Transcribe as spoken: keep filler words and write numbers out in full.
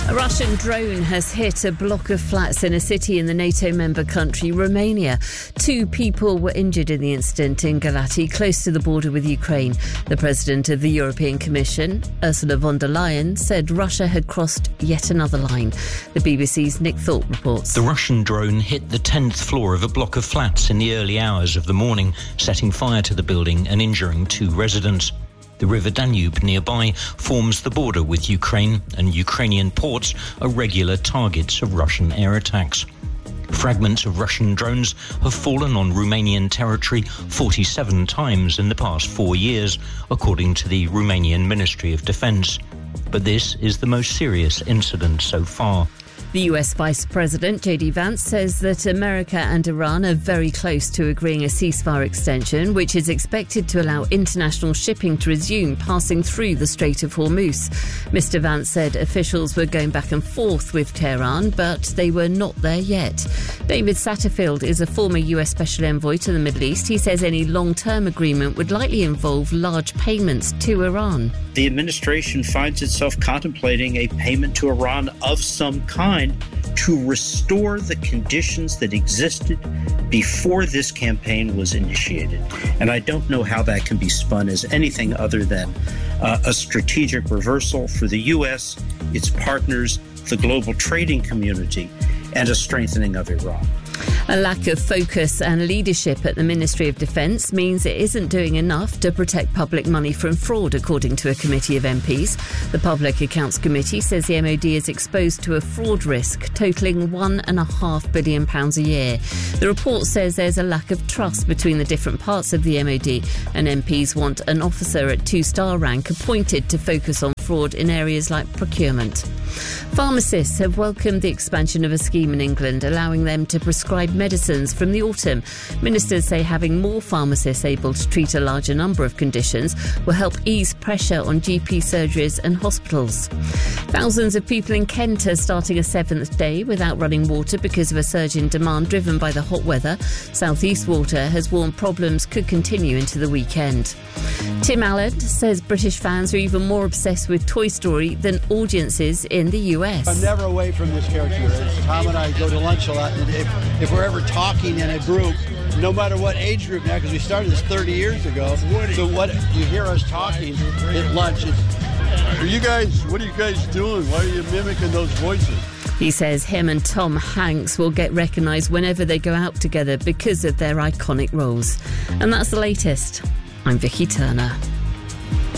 A Russian drone has hit a block of flats in a city in the NATO member country, Romania. Two people were injured in the incident in Galati, close to the border with Ukraine. The president of the European Commission, Ursula von der Leyen, said Russia had crossed yet another line. The B B C's Nick Thorpe reports. The Russian drone hit the tenth floor of a block of flats in the early hours of the morning, setting fire to the building and injuring two residents. The River Danube nearby forms the border with Ukraine, and Ukrainian ports are regular targets of Russian air attacks. Fragments of Russian drones have fallen on Romanian territory forty-seven times in the past four years, according to the Romanian Ministry of Defence. But this is the most serious incident so far. The U S Vice President, J D Vance, says that America and Iran are very close to agreeing a ceasefire extension, which is expected to allow international shipping to resume passing through the Strait of Hormuz. Mister Vance said officials were going back and forth with Tehran, but they were not there yet. David Satterfield is a former U S Special Envoy to the Middle East. He says any long-term agreement would likely involve large payments to Iran. The administration finds itself contemplating a payment to Iran of some kind to restore the conditions that existed before this campaign was initiated. And I don't know how that can be spun as anything other than uh, a strategic reversal for the U S, its partners, the global trading community, and a strengthening of Iran. A lack of focus and leadership at the Ministry of Defence means it isn't doing enough to protect public money from fraud, according to a committee of M Ps. The Public Accounts Committee says the M O D is exposed to a fraud risk totalling one and a half billion pounds a year. The report says there's a lack of trust between the different parts of the M O D, and M Ps want an officer at two-star rank appointed to focus on fraud in areas like procurement. Pharmacists have welcomed the expansion of a scheme in England, allowing them to prescribe medicines from the autumn. Ministers say having more pharmacists able to treat a larger number of conditions will help ease pressure on G P surgeries and hospitals. Thousands of people in Kent are starting a seventh day without running water because of a surge in demand driven by the hot weather. South East Water has warned problems could continue into the weekend. Tim Allen says British fans are even more obsessed with Toy Story than audiences in the U S. I'm never away from this character. Tom and I go to lunch a lot, and if, if we're ever talking in a group, no matter what age group now, because we started this thirty years ago, so what you hear us talking at lunch is, are you guys, what are you guys doing? Why are you mimicking those voices? He says him and Tom Hanks will get recognised whenever they go out together because of their iconic roles. And that's the latest. I'm Vicky Turner.